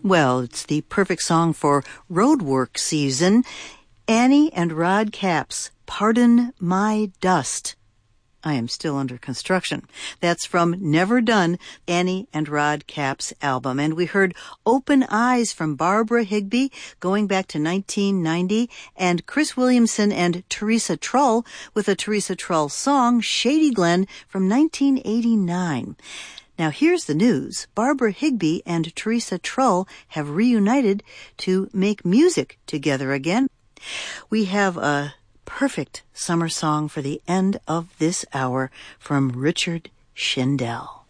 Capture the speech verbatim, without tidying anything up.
Well, it's the perfect song for roadwork season. Annie and Rod Capps, Pardon My Dust. I am still under construction. That's from Never Done, Annie and Rod Capps' album. And we heard Open Eyes from Barbara Higbee going back to nineteen ninety, and Chris Williamson and Teresa Trull with a Teresa Trull song, Shady Glen, from nineteen eighty-nine. Now here's the news. Barbara Higbee and Teresa Trull have reunited to make music together again. We have a perfect summer song for the end of this hour from Richard Shindell.